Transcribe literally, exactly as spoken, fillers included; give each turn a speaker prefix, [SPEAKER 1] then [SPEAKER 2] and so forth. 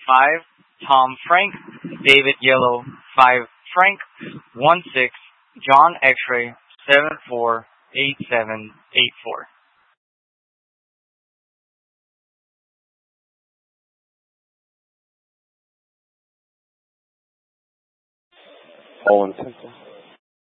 [SPEAKER 1] five, Tom Frank, David Yellow, five, Frank, one six, John X-ray, seven four, eight seven, eight four.
[SPEAKER 2] All in simple.